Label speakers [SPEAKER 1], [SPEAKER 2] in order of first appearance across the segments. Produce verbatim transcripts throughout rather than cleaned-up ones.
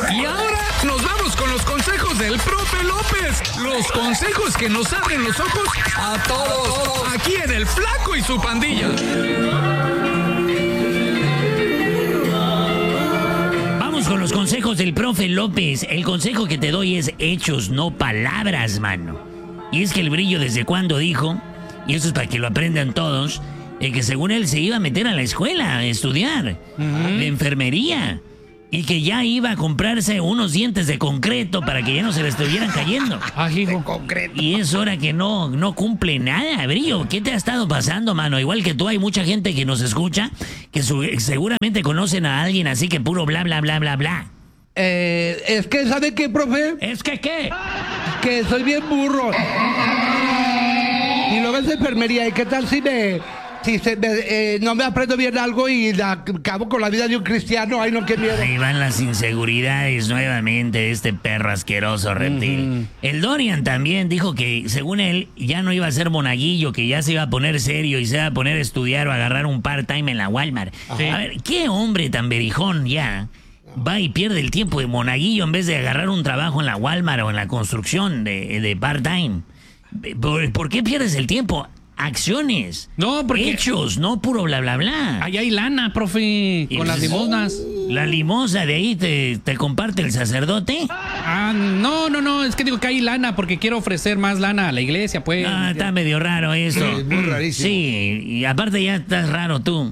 [SPEAKER 1] Y ahora nos vamos con los consejos del profe López. Los consejos que nos abren los ojos a todos. Aquí en El Flaco y su pandilla.
[SPEAKER 2] Vamos con los consejos del profe López. El consejo que te doy es hechos, no palabras, mano. Y es que el Brillo desde cuando dijo, y eso es para que lo aprendan todos, eh, que según él se iba a meter a la escuela a estudiar, uh-huh. de enfermería. Y que ya iba a comprarse unos dientes de concreto para que ya no se le estuvieran cayendo.
[SPEAKER 3] Ah, hijo.
[SPEAKER 4] Concreto.
[SPEAKER 2] Y es hora que no, no cumple nada, Brillo. ¿Qué te ha estado pasando, mano? Igual que tú, hay mucha gente que nos escucha, que su, seguramente conocen a alguien así que puro bla, bla, bla, bla, bla.
[SPEAKER 4] Eh, es que, ¿sabe qué, profe?
[SPEAKER 2] ¿Es que qué?
[SPEAKER 4] Que soy bien burro. Y luego es enfermería. ¿Y qué tal si me... Si se me, eh, no me aprendo bien algo y la acabo con la vida de un cristiano? Ay, no, qué miedo.
[SPEAKER 2] Ahí van las inseguridades nuevamente de este perro asqueroso reptil. Uh-huh. El Dorian también dijo que, según él, ya no iba a ser monaguillo, que ya se iba a poner serio y se iba a poner a estudiar o a agarrar un part-time en la Walmart. Sí. A ver, ¿qué hombre tan berijón ya va y pierde el tiempo de monaguillo en vez de agarrar un trabajo en la Walmart o en la construcción de, de part-time? ¿Por, ¿Por qué pierdes el tiempo? Acciones,
[SPEAKER 3] no, porque
[SPEAKER 2] hechos, no puro bla bla bla.
[SPEAKER 3] Allá hay lana, profe, con las limosnas.
[SPEAKER 2] ¿La limosna de ahí te, te comparte el sacerdote?
[SPEAKER 3] Ah, no, no, no, es que digo que hay lana porque quiero ofrecer más lana a la iglesia, pues.
[SPEAKER 2] Ah, está medio raro eso.
[SPEAKER 4] Sí, muy rarísimo.
[SPEAKER 2] Sí, y aparte ya estás raro tú.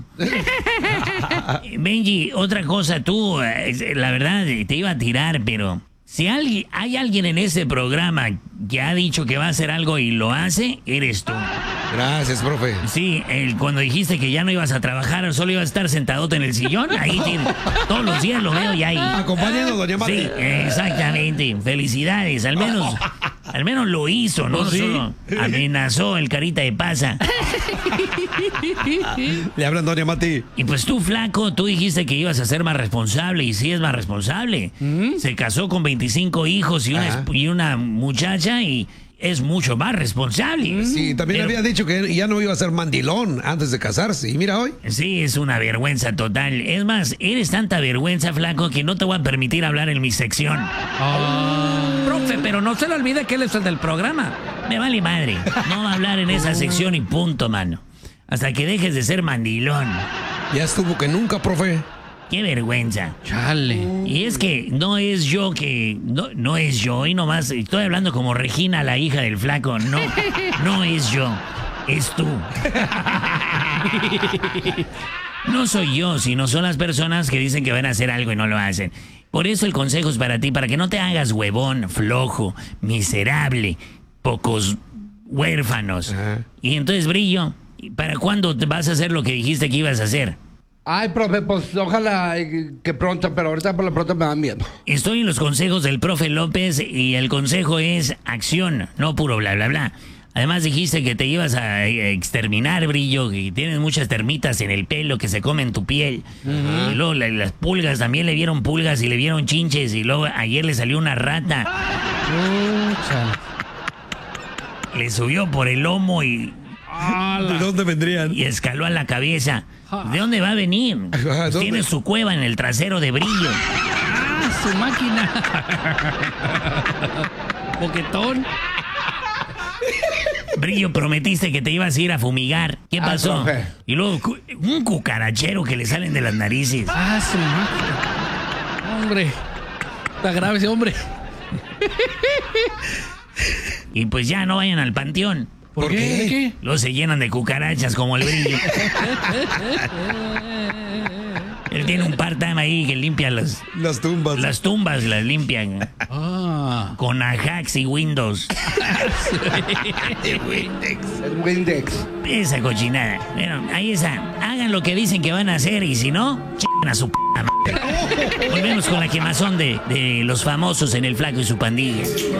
[SPEAKER 2] Benji, otra cosa, tú, la verdad, te iba a tirar, pero... Si alguien, hay alguien en ese programa que ha dicho que va a hacer algo y lo hace, eres tú.
[SPEAKER 4] Gracias, profe.
[SPEAKER 2] Sí, el, cuando dijiste que ya no ibas a trabajar, solo ibas a estar sentadote en el sillón, ahí tiene, todos los días lo veo ya ahí.
[SPEAKER 4] Acompañando a doña Mati.
[SPEAKER 2] Sí, exactamente. Felicidades, al menos, al menos lo hizo, ¿no?
[SPEAKER 3] ¿Sí?
[SPEAKER 2] Solo amenazó el carita de pasa.
[SPEAKER 4] Le hablan doña Mati.
[SPEAKER 2] Y pues tú, flaco, tú dijiste que ibas a ser más responsable, y sí es más responsable. ¿Mm? Se casó con veinticinco hijos y una, y una muchacha y es mucho más responsable.
[SPEAKER 4] Sí, también
[SPEAKER 2] Pero,
[SPEAKER 4] había dicho que ya no iba a ser mandilón antes de casarse. Y mira hoy.
[SPEAKER 2] Sí, es una vergüenza total. Es más, eres tanta vergüenza, flaco, que no te voy a permitir hablar en mi sección.
[SPEAKER 3] Oh.
[SPEAKER 1] Profe, pero no se le olvide que él es el del programa.
[SPEAKER 2] Me vale madre. No va a hablar en esa sección y punto, mano. Hasta que dejes de ser mandilón.
[SPEAKER 4] Ya estuvo que nunca, profe.
[SPEAKER 2] Qué vergüenza.
[SPEAKER 3] Chale.
[SPEAKER 2] Y es que no es yo que... No, no es yo, y nomás estoy hablando como Regina, la hija del flaco. No, no es yo, es tú. No soy yo, sino son las personas que dicen que van a hacer algo y no lo hacen. Por eso el consejo es para ti, para que no te hagas huevón, flojo, miserable, pocos huérfanos. Ajá. Y entonces, Brillo, ¿para cuándo vas a hacer lo que dijiste que ibas a hacer?
[SPEAKER 4] Ay, profe, pues ojalá que pronto, pero ahorita por lo pronto me dan miedo.
[SPEAKER 2] Estoy en los consejos del profe López y el consejo es acción, no puro bla, bla, bla. Además dijiste que te ibas a exterminar, Brillo, que tienes muchas termitas en el pelo que se comen tu piel. Uh-huh. Y luego la, las pulgas, también le vieron pulgas y le vieron chinches y luego ayer le salió una rata. Uh, le subió por el lomo y...
[SPEAKER 4] ¿De dónde vendrían?
[SPEAKER 2] Y escaló a la cabeza. ¿De dónde va a venir? Pues tiene su cueva en el trasero de Brillo.
[SPEAKER 3] ¡Ah, su máquina! Boquetón.
[SPEAKER 2] Brillo, prometiste que te ibas a ir a fumigar. ¿Qué pasó?
[SPEAKER 4] Ah,
[SPEAKER 2] y luego un cucarachero que le salen de las narices.
[SPEAKER 3] ¡Ah, su máquina! Hombre, está grave ese hombre.
[SPEAKER 2] Y pues ya no vayan al panteón.
[SPEAKER 3] ¿Por, ¿Por qué? qué? ¿Qué?
[SPEAKER 2] Luego se llenan de cucarachas como el Brillo. Él tiene un part-time ahí que limpia las...
[SPEAKER 4] Las tumbas.
[SPEAKER 2] Las tumbas las limpian.
[SPEAKER 3] Ah.
[SPEAKER 2] Con Ajax y Windows.
[SPEAKER 4] El Windex. El Windex.
[SPEAKER 2] Esa cochinada. Bueno, ahí está. Hagan lo que dicen que van a hacer y si no, ch***an a su p*** madre. Volvemos con la quemazón de, de los famosos en El Flaco y su pandilla.